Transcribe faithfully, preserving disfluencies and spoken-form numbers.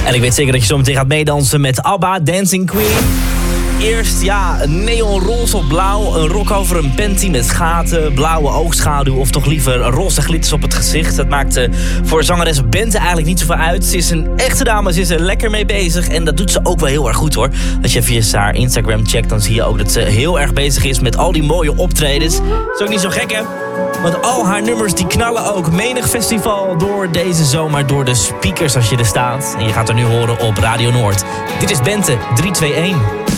En ik weet zeker dat je zo meteen gaat meedansen met ABBA, Dancing Queen. Eerst, ja, een neonroze op blauw. Een rok over een panty met gaten, blauwe oogschaduw of toch liever roze glitters op het gezicht. Dat maakt uh, voor zangeres Bente eigenlijk niet zoveel uit. Ze is een echte dame, ze is er lekker mee bezig. En dat doet ze ook wel heel erg goed hoor. Als je via haar Instagram checkt, dan zie je ook dat ze heel erg bezig is met al die mooie optredens. Dat is ook niet zo gek hè? Want al haar nummers die knallen ook menig festival door deze zomer, door de speakers als je er staat. En je gaat er nu horen op Radio Noord. Dit is Bente, drie twee een.